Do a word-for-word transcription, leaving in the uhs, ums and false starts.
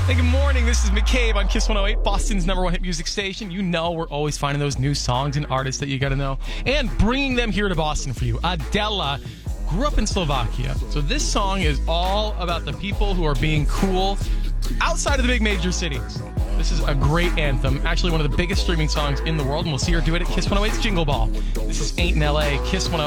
Hey, good morning. This is McCabe on Kiss one oh eight, Boston's number one hit music station. You know we're always finding those new songs and artists that you got to know and bringing them here to Boston for you. Adela grew up in Slovakia. So this song is all about the people who are being cool outside of the big major cities. This is a great anthem, actually one of the biggest streaming songs in the world, and we'll see her do it at Kiss one oh eight's Jingle Ball. This is Ain't in L A, Kiss one oh eight.